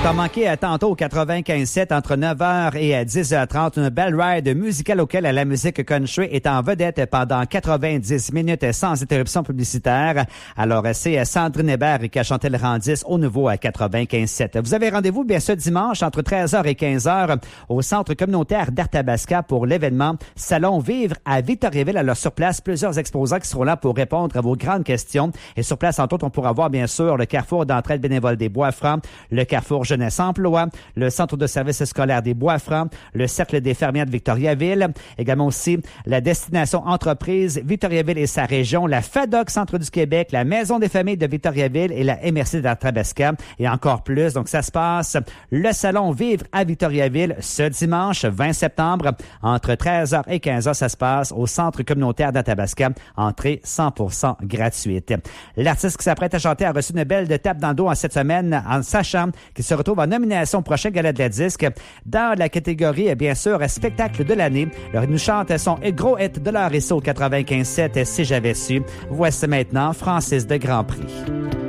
t'en manquait tantôt au 95.7 entre 9h et 10h30. Une belle ride musicale auquel la musique country est en vedette pendant 90 minutes sans interruption publicitaire. Alors, c'est Sandrine Hébert qui a chanté le Randis au nouveau à 95.7. Vous avez rendez-vous bien ce dimanche entre 13h et 15h au Centre communautaire d'Arthabasca pour l'événement Salon Vivre à Victoriaville. Alors, sur place, plusieurs exposants qui seront là pour répondre à vos grandes questions. Et sur place, entre autres, on pourra voir bien sûr le Carrefour d'entraide bénévole des Bois-Francs, le Carrefour Jeunesse Emploi, le Centre de services scolaires des Bois-Francs, le Cercle des fermières de Victoriaville, également aussi la Destination Entreprise Victoriaville et sa région, la FADOC Centre du Québec, la Maison des familles de Victoriaville et la MRC d'Arthabasca et encore plus. Donc, ça se passe le Salon Vivre à Victoriaville ce dimanche 20 septembre entre 13h et 15h. Ça se passe au Centre communautaire d'Arthabasca. Entrée 100% gratuite. L'artiste qui s'apprête à chanter a reçu une belle tape dans le dos en cette semaine en sachant qu'il se retrouve en nomination au prochain Gala de la disque dans la catégorie, bien sûr, spectacle de l'année. Alors, il nous chante son gros hit de l'heure ici au 95.7 Si j'avais su. Voici maintenant Francis de Grandpré.